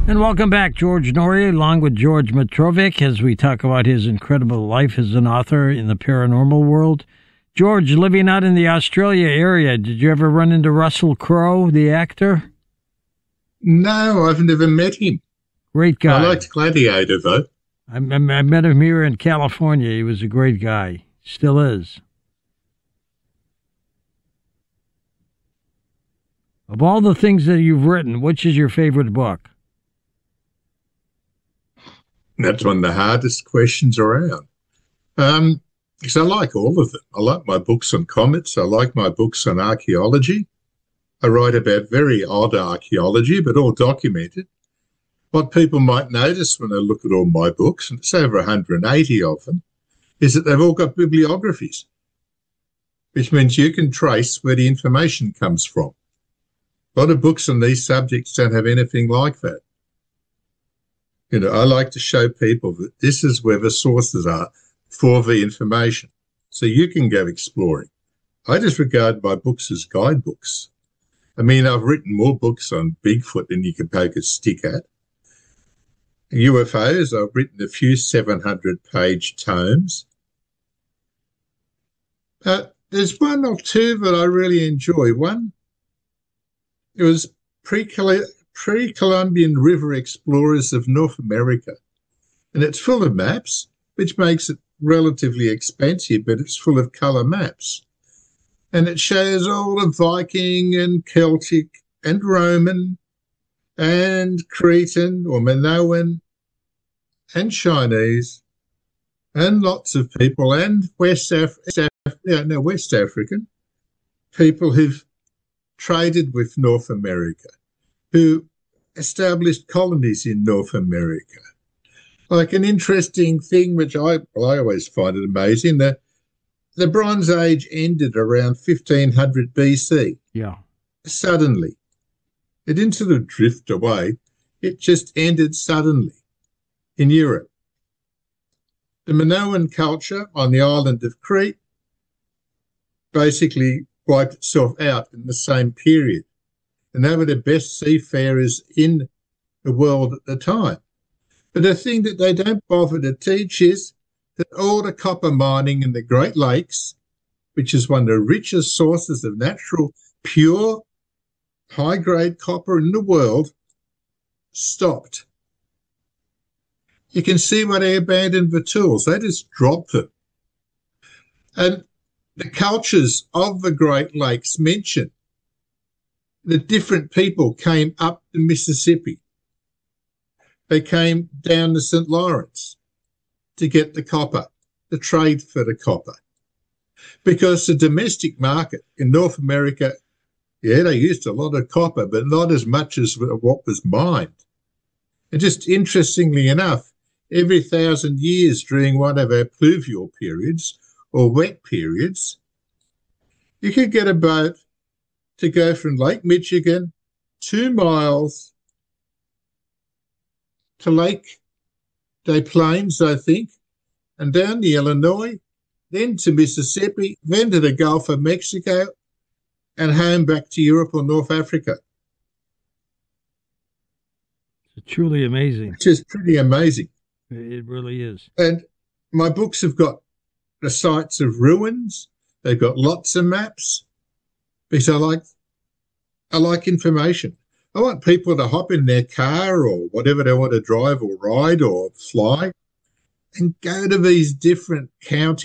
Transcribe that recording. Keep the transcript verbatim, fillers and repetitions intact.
And welcome back, George Noory, along with George Mitrovic, as we talk about his incredible life as an author in the paranormal world. George, living out in the Australia area, did you ever run into Russell Crowe, the actor? No, I've never met him. Great guy. I liked Gladiator, though. I, I met him here in California. He was a great guy. Still is. Of all the things that you've written, which is your favorite book? That's one of the hardest questions around. Um, because I like all of them. I like my books on comets. I like my books on archaeology. I write about very odd archaeology, but all documented. What people might notice when they look at all my books, and it's over one hundred eighty of them, is that they've all got bibliographies, which means you can trace where the information comes from. A lot of books on these subjects don't have anything like that. You know, I like to show people that this is where the sources are for the information, so you can go exploring. I just regard my books as guidebooks. I mean, I've written more books on Bigfoot than you can poke a stick at. U F Os, I've written a few seven hundred page tomes. Uh, there's one or two that I really enjoy. One, it was pre-Columbian pre-Columbian river explorers of North America. And it's full of maps, which makes it relatively expensive, but it's full of colour maps. And it shows all the Viking and Celtic and Roman and Cretan or Minoan and Chinese and lots of people and West, Af- Af- yeah, no, West African people who've traded with North America, who established colonies in North America. Like an interesting thing, which I, well, I always find it amazing, that the Bronze Age ended around fifteen hundred B C. Yeah. Suddenly. It didn't sort of drift away. It just ended suddenly in Europe. The Minoan culture on the island of Crete basically wiped itself out in the same period. And they were the best seafarers in the world at the time. But the thing that they don't bother to teach is that all the copper mining in the Great Lakes, which is one of the richest sources of natural, pure, high-grade copper in the world, stopped. You can see why they abandoned the tools. They just dropped them. And the cultures of the Great Lakes mention that different people came up the Mississippi. They came down the Saint Lawrence to get the copper, the trade for the copper. Because the domestic market in North America, yeah, they used a lot of copper, but not as much as what was mined. And just interestingly enough, every thousand years during one of our pluvial periods or wet periods, you could get a boat to go from Lake Michigan two miles to Lake Des Plaines, I think, and down the Illinois, then to Mississippi, then to the Gulf of Mexico, and home back to Europe or North Africa. It's truly amazing. Which is pretty amazing. It really is. And my books have got the sites of ruins. They've got lots of maps because I like, I like information. I want people to hop in their car or whatever they want to drive or ride or fly and go to these different counties